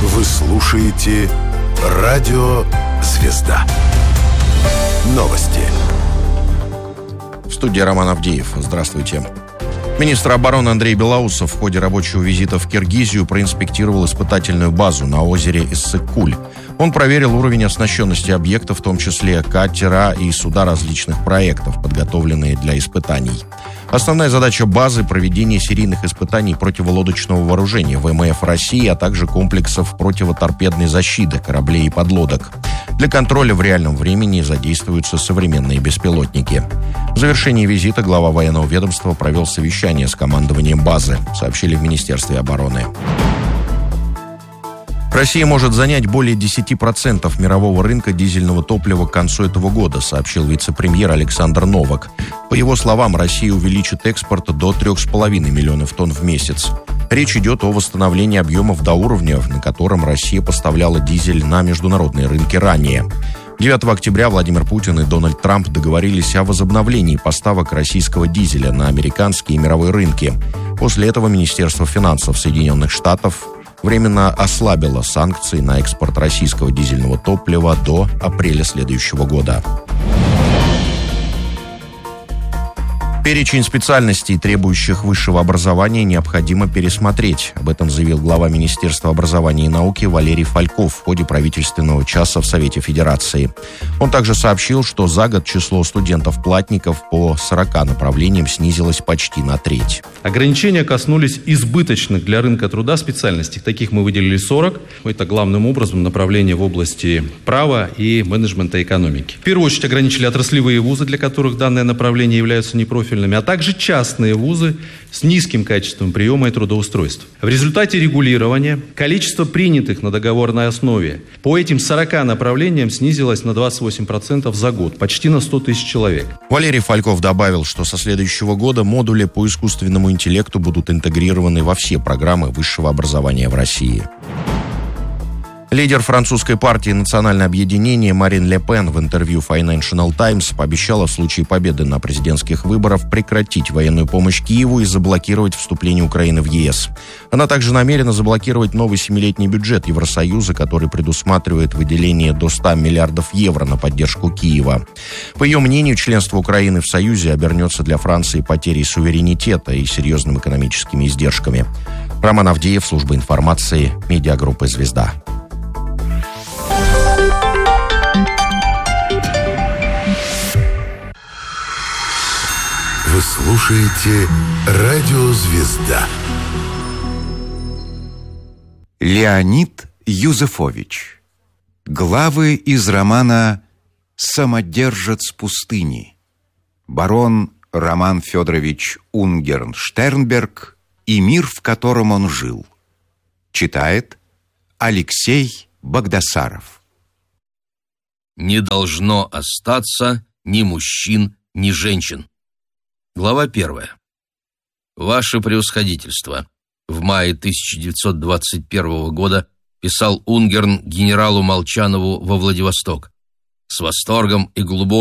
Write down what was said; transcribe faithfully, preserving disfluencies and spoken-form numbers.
Вы слушаете «Радио Звезда». Новости. В студии Роман Авдеев. Здравствуйте. Министр обороны Андрей Белоусов в ходе рабочего визита в Киргизию проинспектировал испытательную базу на озере Иссык-Куль. Он проверил уровень оснащенности объекта, в том числе катера и суда различных проектов, подготовленные для испытаний. Основная задача базы – проведение серийных испытаний противолодочного вооружения ВМФ России, а также комплексов противоторпедной защиты кораблей и подлодок. Для контроля в реальном времени задействуются современные беспилотники. В завершении визита глава военного ведомства провел совещание с командованием базы, сообщили в Министерстве обороны. Россия может занять более десять процентов мирового рынка дизельного топлива к концу этого года, сообщил вице-премьер Александр Новак. По его словам, Россия увеличит экспорт до трех с половиной миллионов тонн в месяц. Речь идет о восстановлении объемов до уровня, на котором Россия поставляла дизель на международные рынки ранее. девятого октября Владимир Путин и Дональд Трамп договорились о возобновлении поставок российского дизеля на американские и мировые рынки. После этого Министерство финансов Соединенных Штатов временно ослабило санкции на экспорт российского дизельного топлива до апреля следующего года. Перечень специальностей, требующих высшего образования, необходимо пересмотреть. Об этом заявил глава Министерства образования и науки Валерий Фальков в ходе правительственного часа в Совете Федерации. Он также сообщил, что за год число студентов-платников по сорока направлениям снизилось почти на треть. Ограничения коснулись избыточных для рынка труда специальностей. Таких мы выделили сорок. Это главным образом направления в области права и менеджмента экономики. В первую очередь ограничили отраслевые вузы, для которых данное направление являются непрофильными, а также частные вузы с низким качеством приема и трудоустройства. В результате регулирования количество принятых на договорной основе по этим сорока направлениям снизилось на двадцать восемь процентов за год, почти на сто тысяч человек. Валерий Фальков добавил, что со следующего года модули по искусственному интеллекту будут интегрированы во все программы высшего образования в России. Лидер французской партии «Национальное объединение» Марин Ле Пен в интервью Financial Times пообещала в случае победы на президентских выборах прекратить военную помощь Киеву и заблокировать вступление Украины в ЕС. Она также намерена заблокировать новый семилетний бюджет Евросоюза, который предусматривает выделение до ста миллиардов евро на поддержку Киева. По ее мнению, членство Украины в Союзе обернется для Франции потерей суверенитета и серьезными экономическими издержками. Роман Авдеев, служба информации, медиагруппы «Звезда». Вы слушаете «Радио Звезда». Леонид Юзефович. Главы из романа «Самодержец пустыни». Барон Роман Федорович Унгерн-Штернберг и мир, в котором он жил. Читает Алексей Багдасаров. Не должно остаться ни мужчин, ни женщин. Глава первая. Ваше превосходительство. В мае тысяча девятьсот двадцать первого года писал Унгерн генералу Молчанову во Владивосток. С восторгом и глубоким